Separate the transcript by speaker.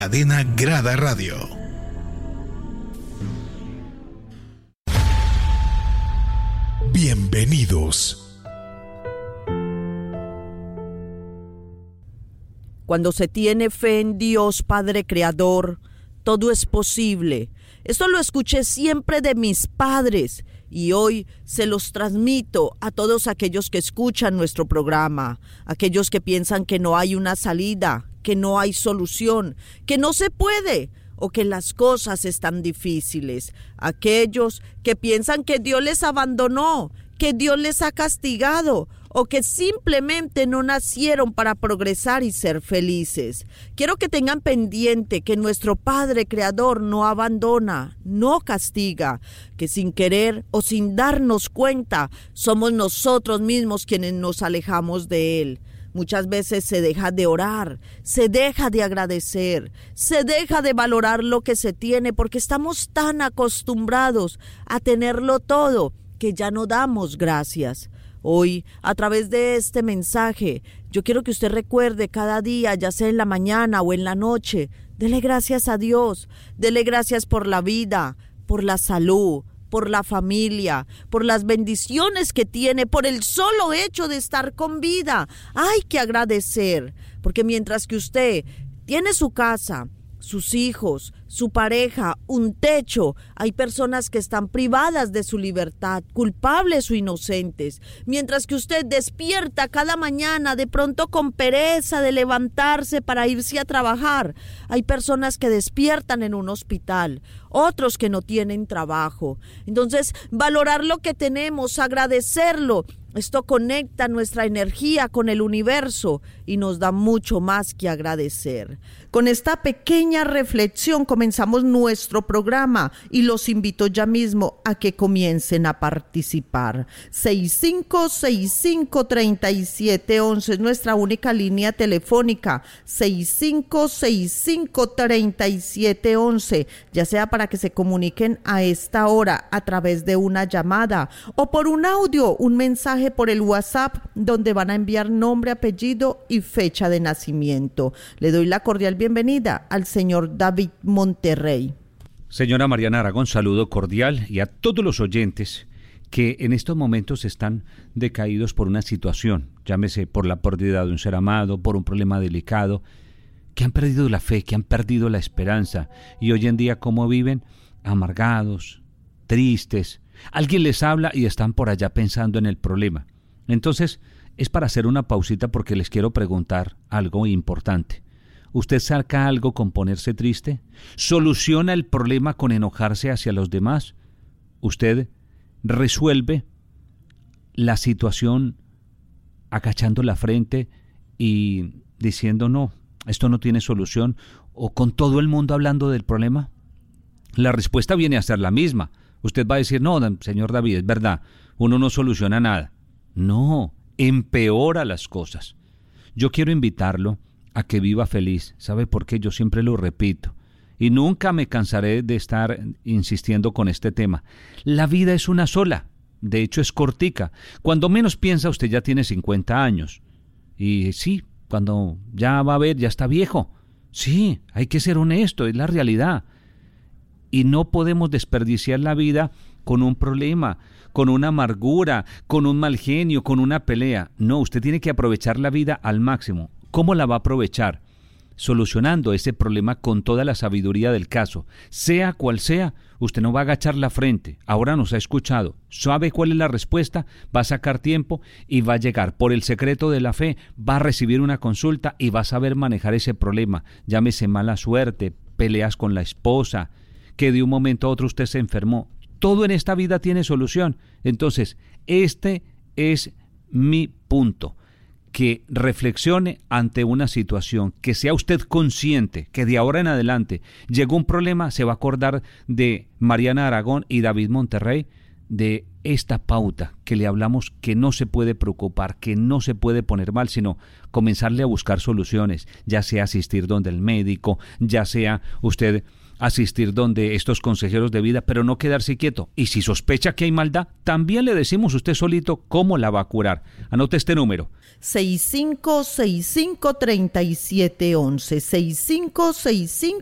Speaker 1: Cadena Grada Radio. Bienvenidos.
Speaker 2: Cuando se tiene fe en Dios Padre Creador, todo es posible. Esto lo escuché siempre de mis padres y hoy se los transmito a todos aquellos que escuchan nuestro programa, aquellos que piensan que no hay una salida, que no hay solución, que no se puede o que las cosas están difíciles, aquellos que piensan que Dios les abandonó, que Dios les ha castigado o que simplemente no nacieron para progresar y ser felices. Quiero que tengan pendiente que nuestro Padre Creador no abandona, no castiga, que sin querer o sin darnos cuenta somos nosotros mismos quienes nos alejamos de Él. Muchas veces se deja de orar, se deja de agradecer, se deja de valorar lo que se tiene porque estamos tan acostumbrados a tenerlo todo que ya no damos gracias. Hoy, a través de este mensaje, yo quiero que usted recuerde cada día, ya sea en la mañana o en la noche, dele gracias a Dios, dele gracias por la vida, por la salud, por la familia, por las bendiciones que tiene, por el solo hecho de estar con vida. Hay que agradecer, porque mientras que usted tiene su casa, sus hijos, su pareja, un techo, hay personas que están privadas de su libertad, culpables o inocentes. Mientras que usted despierta cada mañana de pronto con pereza de levantarse para irse a trabajar, hay personas que despiertan en un hospital, otros que no tienen trabajo. Entonces, valorar lo que tenemos, agradecerlo, esto conecta nuestra energía con el universo y nos da mucho más que agradecer. Con esta pequeña reflexión comenzamos nuestro programa y los invito ya mismo a que comiencen a participar. 6565-3711 es nuestra única línea telefónica. 6565-3711, ya sea para que se comuniquen a esta hora a través de una llamada o por un audio, un mensaje por el WhatsApp donde van a enviar nombre, apellido y fecha de nacimiento. Le doy la cordial bienvenida al señor David Monterrey.
Speaker 3: Señora Mariana Aragón, saludo cordial y a todos los oyentes que en estos momentos están decaídos por una situación, llámese por la pérdida de un ser amado, por un problema delicado, que han perdido la fe, que han perdido la esperanza y hoy en día cómo viven amargados, tristes. Alguien les habla y están por allá pensando en el problema. Entonces, es para hacer una pausita porque les quiero preguntar algo importante. ¿Usted saca algo con ponerse triste? ¿Soluciona el problema con enojarse hacia los demás? ¿Usted resuelve la situación agachando la frente y diciendo no, esto no tiene solución, o con todo el mundo hablando del problema? La respuesta viene a ser la misma. Usted va a decir, no, señor David, es verdad, uno no soluciona nada. No, empeora las cosas. Yo quiero invitarlo a que viva feliz. ¿Sabe por qué? Yo siempre lo repito y nunca me cansaré de estar insistiendo con este tema. La vida es una sola, de hecho es cortica. Cuando menos piensa usted ya tiene 50 años. Y sí, cuando ya va a ver, ya está viejo. Sí, hay que ser honesto, es la realidad. Y no podemos desperdiciar la vida con un problema, con una amargura, con un mal genio, con una pelea. No, usted tiene que aprovechar la vida al máximo. ¿Cómo la va a aprovechar? Solucionando ese problema con toda la sabiduría del caso. Sea cual sea, usted no va a agachar la frente. Ahora nos ha escuchado. ¿Sabe cuál es la respuesta? Va a sacar tiempo y va a llegar. Por el secreto de la fe, va a recibir una consulta y va a saber manejar ese problema. Llámese mala suerte, peleas con la esposa, que de un momento a otro usted se enfermó. Todo en esta vida tiene solución. Entonces, este es mi punto. Que reflexione ante una situación, que sea usted consciente que de ahora en adelante llegó un problema, se va a acordar de Mariana Aragón y David Monterrey, de esta pauta que le hablamos, que no se puede preocupar, que no se puede poner mal, sino comenzarle a buscar soluciones, ya sea asistir donde el médico, ya sea usted asistir donde estos consejeros de vida, pero no quedarse quieto. Y si sospecha que hay maldad, también le decimos usted solito cómo la va a curar. Anote este número.
Speaker 2: 6565-3711,